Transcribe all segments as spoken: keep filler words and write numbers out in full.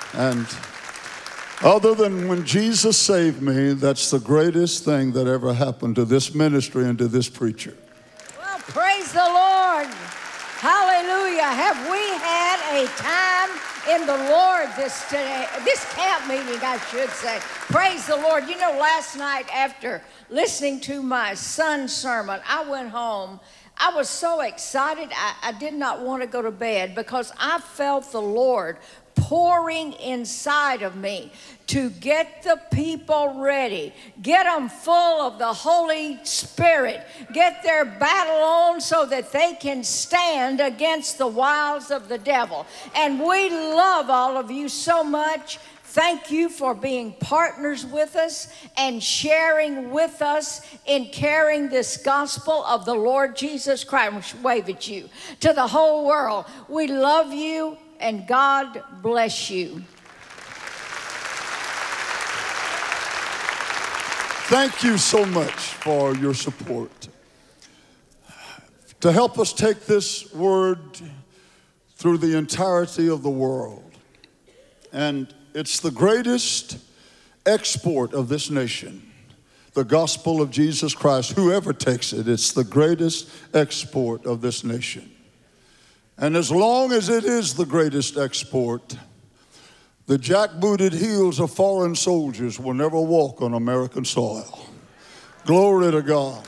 And other than when Jesus saved me, that's the greatest thing that ever happened to this ministry and to this preacher. Well, praise the Lord. Hallelujah. Have we had a time in the Lord this today, this camp meeting, I should say. Praise the Lord. You know, last night after listening to my son's sermon, I went home. I was so excited, I, I did not want to go to bed because I felt the Lord pouring inside of me to get the people ready, get them full of the Holy Spirit, get their battle on so that they can stand against the wiles of the devil. And we love all of you so much. Thank you for being partners with us and sharing with us in carrying this gospel of the Lord Jesus Christ. Wave at you to the whole world. We love you and God bless you. Thank you so much for your support. To help us take this word through the entirety of the world. And it's the greatest export of this nation, the gospel of Jesus Christ. Whoever takes it, it's the greatest export of this nation. And as long as it is the greatest export, the jackbooted heels of foreign soldiers will never walk on American soil. Glory to God.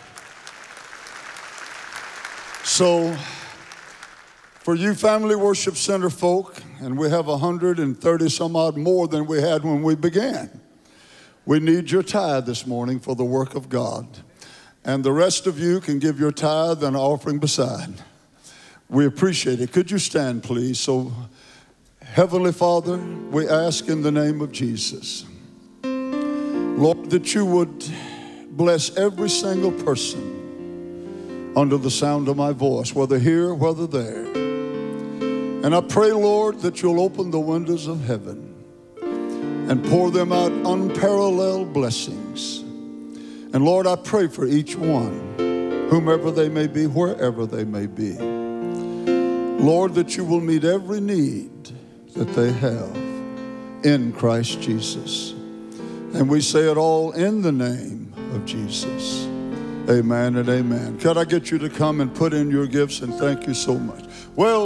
So, for you Family Worship Center folk, and we have one hundred thirty some odd more than we had when we began, we need your tithe this morning for the work of God. And the rest of you can give your tithe and offering beside. We appreciate it. Could you stand, please? So, Heavenly Father, we ask in the name of Jesus, Lord, that you would bless every single person under the sound of my voice, whether here, whether there. And I pray, Lord, that you'll open the windows of heaven and pour them out unparalleled blessings. And Lord, I pray for each one, whomever they may be, wherever they may be. Lord, that you will meet every need that they have in Christ Jesus. And we say it all in the name of Jesus. Amen and amen. Could I get you to come and put in your gifts, and thank you so much. Well,